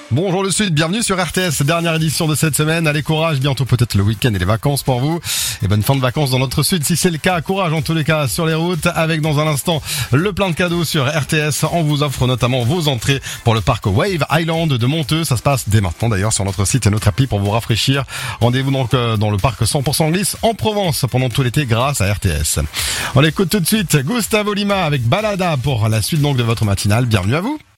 Bonjour le Sud, bienvenue sur RTS, dernière édition de cette semaine. Allez, courage, bientôt peut-être le week-end et les vacances pour vous. Et bonne fin de vacances dans notre Sud si c'est le cas. Courage en tous les cas sur les routes, avec dans un instant le plein de cadeaux sur RTS. On vous offre notamment vos entrées pour le parc Wave Island de Monteux. Ça se passe dès maintenant d'ailleurs sur notre site et notre appli pour vous rafraîchir. Rendez-vous donc dans le parc 100% glisse en Provence pendant tout l'été grâce à RTS. On écoute tout de suite Gustavo Lima avec Balada pour la suite donc de votre matinale. Bienvenue à vous.